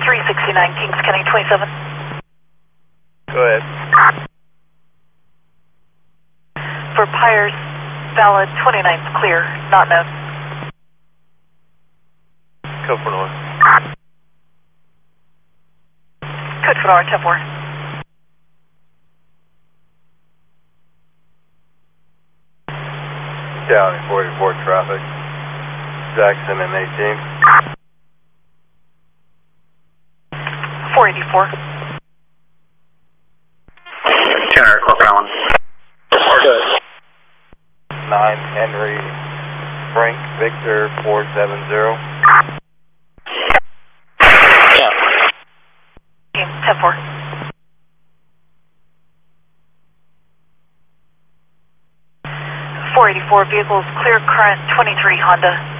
369 Kings County 27. Go ahead. For Pyres, valid 29th clear, not known. Code for North. Code for North, 10-4. County 44 traffic. Jackson and 18. 484. Tanner, Corporate Island. Good. 9 Henry Frank Victor 470. Yeah. 10-4. .484 vehicles clear current 23 Honda.